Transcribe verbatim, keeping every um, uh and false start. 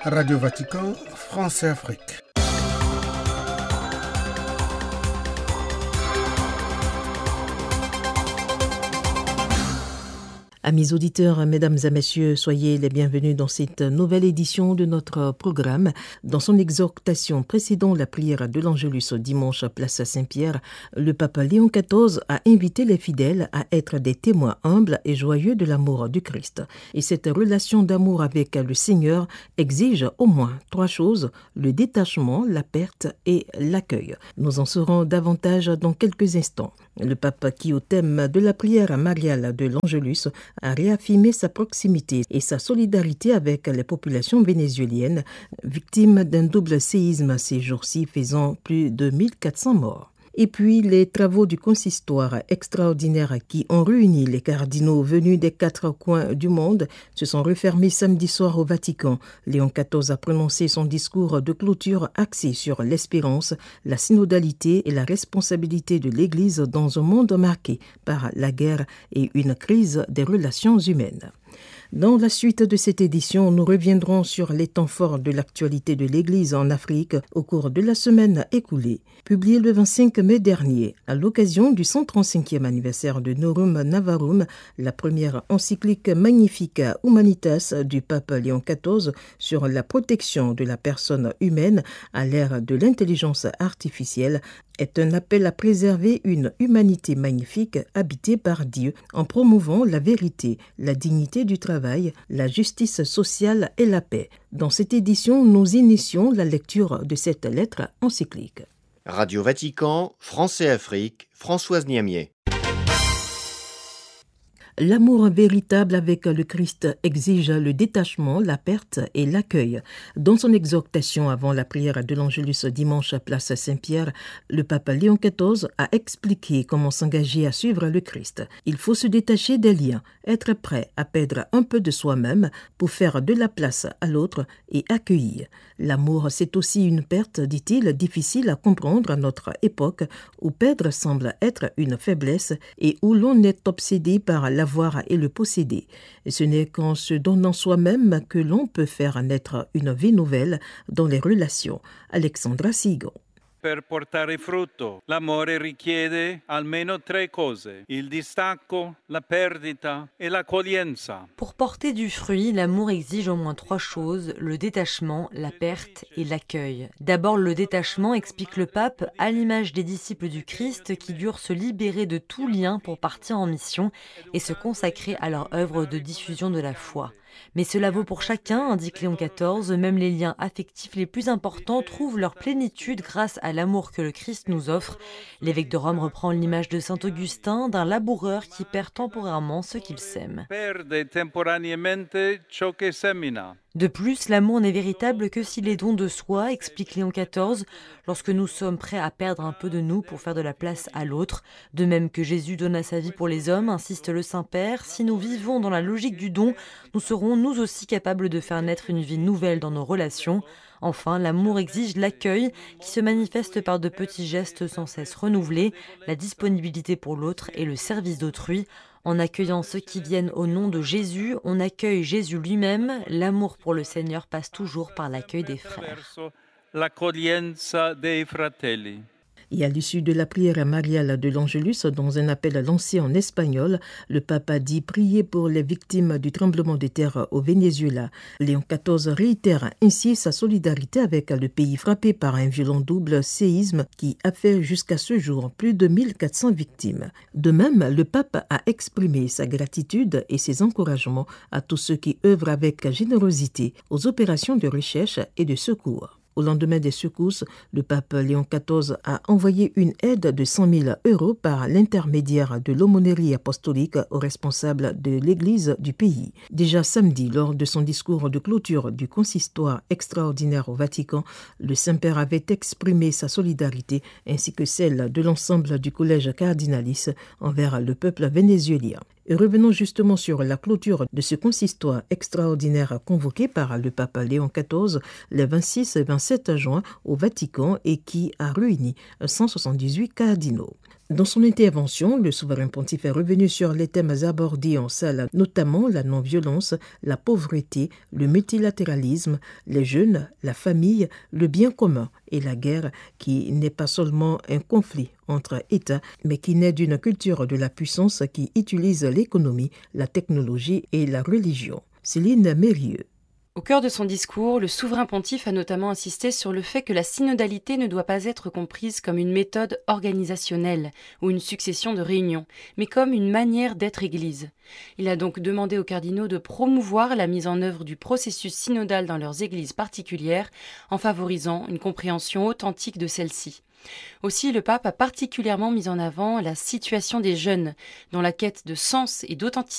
Radio Vatican, France et Afrique. Amis auditeurs, mesdames et messieurs, soyez les bienvenus dans cette nouvelle édition de notre programme. Dans son exhortation précédant la prière de l'Angélus dimanche à Place Saint-Pierre, le pape Léon quatorze a invité les fidèles à être des témoins humbles et joyeux de l'amour du Christ. Et cette relation d'amour avec le Seigneur exige au moins trois choses, le détachement, la perte et l'accueil. Nous en saurons davantage dans quelques instants. Le pape, qui au thème de la prière mariale de l'Angélus a réaffirmé sa proximité et sa solidarité avec les populations vénézuéliennes, victimes d'un double séisme ces jours-ci faisant plus de mille quatre cents morts. Et puis les travaux du consistoire extraordinaire qui ont réuni les cardinaux venus des quatre coins du monde se sont refermés samedi soir au Vatican. Léon quatorze a prononcé son discours de clôture axé sur l'espérance, la synodalité et la responsabilité de l'Église dans un monde marqué par la guerre et une crise des relations humaines. Dans la suite de cette édition, nous reviendrons sur les temps forts de l'actualité de l'Église en Afrique au cours de la semaine écoulée. Publié le vingt-cinq mai dernier, à l'occasion du cent trente-cinquième anniversaire de Norum Navarum, la première encyclique Magnificat Humanitas du pape Léon quatorze sur la protection de la personne humaine à l'ère de l'intelligence artificielle est un appel à préserver une humanité magnifique habitée par Dieu en promouvant la vérité, la dignité du travail, la justice sociale et la paix. Dans cette édition, nous initions la lecture de cette lettre encyclique. Radio Vatican, France et Afrique, Françoise Niamier. L'amour véritable avec le Christ exige le détachement, la perte et l'accueil. Dans son exhortation avant la prière de l'Angélus dimanche à Place Saint-Pierre, le pape Léon quatorze a expliqué comment s'engager à suivre le Christ. Il faut se détacher des liens, être prêt à perdre un peu de soi-même pour faire de la place à l'autre et accueillir. L'amour, c'est aussi une perte, dit-il, difficile à comprendre à notre époque où perdre semble être une faiblesse et où l'on est obsédé par la voir et le posséder. Et ce n'est qu'en se donnant soi-même que l'on peut faire naître une vie nouvelle dans les relations. Alexandra Sigon. Per portare frutto, l'amore richiede almeno tre cose: il distacco, la perdita e l'accoglienza. Pour porter du fruit, l'amour exige au moins trois choses: le détachement, la perte et l'accueil. D'abord le détachement, explique le pape, à l'image des disciples du Christ qui durent se libérer de tout lien pour partir en mission et se consacrer à leur œuvre de diffusion de la foi. Mais cela vaut pour chacun, indique Léon quatorze, même les liens affectifs les plus importants trouvent leur plénitude grâce à l'amour que le Christ nous offre. L'évêque de Rome reprend l'image de saint Augustin, d'un laboureur qui perd temporairement ce qu'il sème. De plus, l'amour n'est véritable que s'il est don de soi, explique Léon quatorze, lorsque nous sommes prêts à perdre un peu de nous pour faire de la place à l'autre. De même que Jésus donna sa vie pour les hommes, insiste le Saint-Père, si nous vivons dans la logique du don, nous serons nous aussi capables de faire naître une vie nouvelle dans nos relations. Enfin, l'amour exige l'accueil qui se manifeste par de petits gestes sans cesse renouvelés, la disponibilité pour l'autre et le service d'autrui. En accueillant ceux qui viennent au nom de Jésus, on accueille Jésus lui-même. L'amour pour le Seigneur passe toujours par l'accueil des frères. Et à l'issue de la prière mariale de l'Angélus, dans un appel lancé en espagnol, le pape a dit prier pour les victimes du tremblement de terre au Venezuela. Léon quatorze réitère ainsi sa solidarité avec le pays frappé par un violent double séisme qui a fait jusqu'à ce jour plus de mille quatre cents victimes. De même, le pape a exprimé sa gratitude et ses encouragements à tous ceux qui œuvrent avec générosité aux opérations de recherche et de secours. Au lendemain des secousses, le pape Léon quatorze a envoyé une aide de cent mille euros par l'intermédiaire de l'aumônerie apostolique aux responsables de l'Église du pays. Déjà samedi, lors de son discours de clôture du consistoire extraordinaire au Vatican, le Saint-Père avait exprimé sa solidarité ainsi que celle de l'ensemble du collège cardinalice envers le peuple vénézuélien. Et revenons justement sur la clôture de ce consistoire extraordinaire convoqué par le pape Léon quatorze les vingt-six et vingt-sept juin au Vatican et qui a réuni cent soixante-dix-huit cardinaux. Dans son intervention, le souverain pontife est revenu sur les thèmes abordés en salle, notamment la non-violence, la pauvreté, le multilatéralisme, les jeunes, la famille, le bien commun et la guerre, qui n'est pas seulement un conflit entre États, mais qui naît d'une culture de la puissance qui utilise l'économie, la technologie et la religion. Céline Mérieux. Au cœur de son discours, le souverain pontife a notamment insisté sur le fait que la synodalité ne doit pas être comprise comme une méthode organisationnelle ou une succession de réunions, mais comme une manière d'être Église. Il a donc demandé aux cardinaux de promouvoir la mise en œuvre du processus synodal dans leurs églises particulières en favorisant une compréhension authentique de celle-ci. Aussi, le pape a particulièrement mis en avant la situation des jeunes, dont la quête de sens et d'authenticité